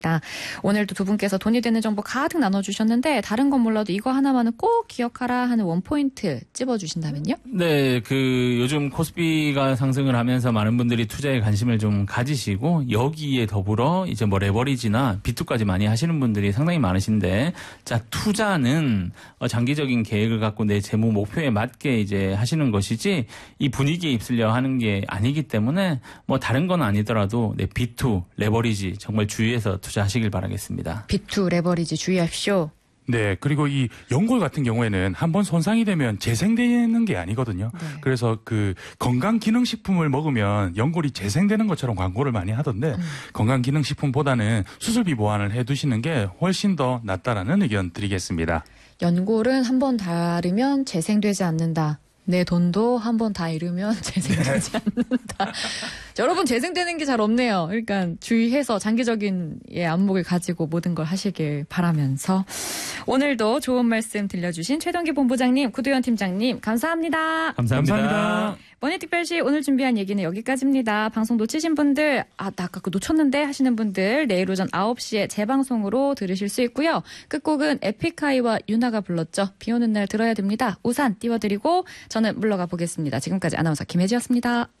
오늘도 두 분께서 돈이 되는 정보 가득 나눠주셨는데 다른 건 몰라도 이거 하나만은 꼭 기억하라 하는 원포인트 찝어주신다면요? 네, 요즘 코스피가 상승을 하면서 많은 분들이 투자에 관심을 좀 가지시고 여기에 더불어 이제 뭐 레버리지나 비투까지 많이 하시는 분들이 상당히 많으신데, 자, 투자는 장기적인 계획을 갖고 내 재무 목표에 맞게 이제 하시는 것이지 이 분위기에 휩쓸려 하는 게 아니기 때문에 뭐 다른 건 아니더라도 네, 비투, 레버리지 정말 주의해서 투자하시길 바라겠습니다. 비투, 레버리지 주의하십시오. 네, 그리고 이 연골 같은 경우에는 한번 손상이 되면 재생되는 게 아니거든요. 네. 그래서 건강기능식품을 먹으면 연골이 재생되는 것처럼 광고를 많이 하던데 건강기능식품보다는 수술비 보완을 해두시는 게 훨씬 더 낫다라는 의견 드리겠습니다. 연골은 한번 닳으면 재생되지 않는다. 내 돈도 한번 다 잃으면 재생되지 않는다. 여러분 재생되는 게 잘 없네요. 그러니까 주의해서 장기적인 안목을 가지고 모든 걸 하시길 바라면서 오늘도 좋은 말씀 들려주신 최동기 본부장님, 구도현 팀장님 감사합니다. 감사합니다. 머니특별시 오늘 준비한 얘기는 여기까지입니다. 방송 놓치신 분들, 나 아까 놓쳤는데 하시는 분들 내일 오전 9시에 재방송으로 들으실 수 있고요. 끝곡은 에픽하이와 유나가 불렀죠. 비 오는 날 들어야 됩니다. 우산 띄워드리고 저는 물러가 보겠습니다. 지금까지 아나운서 김혜지였습니다.